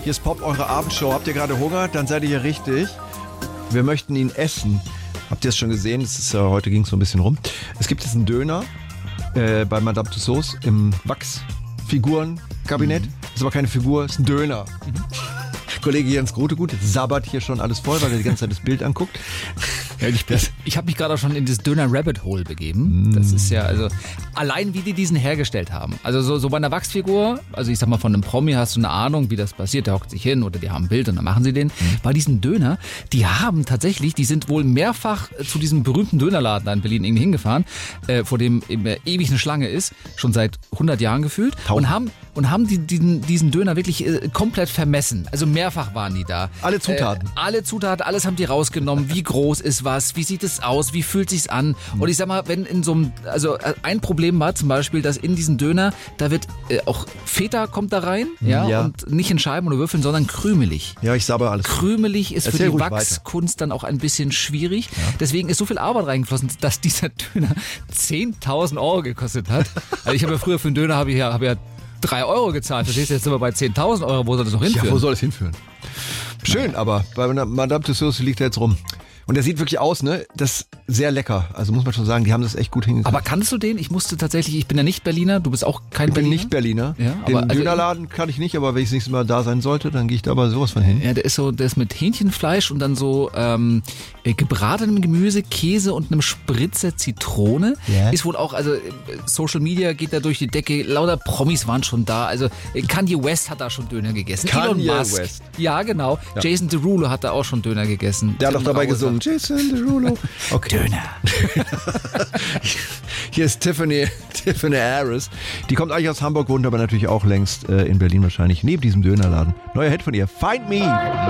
Hier ist Pop, eure Abendshow. Habt ihr gerade Hunger? Dann seid ihr hier richtig. Wir möchten ihn essen. Habt ihr es schon gesehen? Heute ging es so ein bisschen rum. Es gibt jetzt einen Döner bei Madame Tussauds im Wachsfigurenkabinett. Ist aber keine Figur, ist ein Döner. Kollege Jens Grote, gut, jetzt sabbert hier schon alles voll, weil er die ganze Zeit das Bild anguckt. Ich habe mich gerade auch schon in das Döner-Rabbit-Hole begeben. Das ist ja, also, allein wie die diesen hergestellt haben. Also so bei einer Wachsfigur, also ich sag mal von einem Promi hast du eine Ahnung, wie das passiert, der hockt sich hin oder die haben ein Bild und dann machen sie den. Bei diesen Döner, die sind wohl mehrfach zu diesem berühmten Dönerladen da in Berlin irgendwie hingefahren, vor dem ewig eine Schlange ist, schon seit 100 Jahren gefühlt, und haben diesen Döner wirklich komplett vermessen. Also mehrfach waren die da. Alle Zutaten. Alles haben die rausgenommen. Wie groß ist was? Wie sieht es aus? Wie fühlt sich's an? Und ich sag mal, wenn in so einem, also ein Problem war zum Beispiel, dass in diesen Döner, da wird auch Feta kommt da rein, ja, und nicht in Scheiben oder Würfeln, sondern krümelig. Ja, ich sabber alles. Krümelig ist Erzähl für die ruhig Wachskunst dann auch ein bisschen schwierig. Ja. Deswegen ist so viel Arbeit reingeflossen, dass dieser Döner 10.000 € gekostet hat. Also ich habe ja früher für einen Döner habe ja 3 € gezahlt. Verstehst du, jetzt sind wir bei 10.000 €. Wo soll das noch hinführen? Ja, wo soll es hinführen? Schön, aber bei Madame Tussauds liegt er jetzt rum. Und der sieht wirklich aus, ne? Das ist sehr lecker. Also muss man schon sagen, die haben das echt gut hingekriegt. Aber kannst du den? Ich bin ja nicht Berliner, du bist auch kein Berliner. Ich bin nicht Berliner. Ja, den Dönerladen kann ich nicht, aber wenn ich das nächste Mal da sein sollte, dann gehe ich da aber sowas von hin. Ja, der ist mit Hähnchenfleisch und dann so gebratenem Gemüse, Käse und einem Spritzer Zitrone. Yeah. Ist wohl auch, also Social Media geht da durch die Decke, lauter Promis waren schon da. Also Kanye West hat da schon Döner gegessen. Elon Musk. West. Ja, genau. Ja. Jason Derulo hat da auch schon Döner gegessen. Der hat doch dabei gesungen. Jason Derulo. Okay. Döner. Hier ist Tiffany Harris. Die kommt eigentlich aus Hamburg, wohnt aber natürlich auch längst in Berlin wahrscheinlich, neben diesem Dönerladen. Neuer Hit von ihr, Find Me.